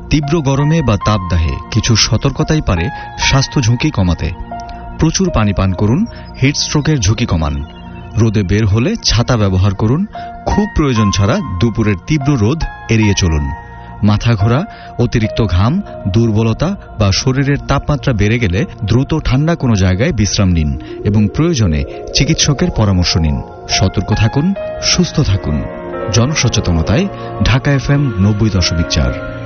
তীব্র গরমে বা তাপদাহে কিছু সতর্কতাই পারে স্বাস্থ্য ঝুঁকি কমাতে। প্রচুর পানি পান করুন, হিটস্ট্রোকের ঝুঁকি কমান। রোদে বের হলে ছাতা ব্যবহার করুন। খুব প্রয়োজন ছাড়া দুপুরের তীব্র রোদ এড়িয়ে চলুন। মাথা ঘোরা, অতিরিক্ত ঘাম, দুর্বলতা বা শরীরের তাপমাত্রা বেড়ে গেলে দ্রুত ঠান্ডা কোনো জায়গায় বিশ্রাম নিন এবং প্রয়োজনে চিকিৎসকের পরামর্শ নিন। সতর্ক থাকুন, সুস্থ থাকুন। জনসচেতনতায় ঢাকা FM 90.4।